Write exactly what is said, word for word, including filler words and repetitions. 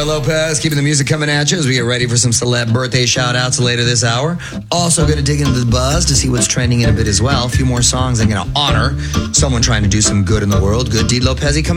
Jennifer Lopez, keeping the music coming at you as we get ready for some celeb birthday shout-outs later this hour. Also going to dig into the buzz to see what's trending in a bit as well. A few more songs I'm going to honor someone trying to do some good in the world. Good deed, Lopez coming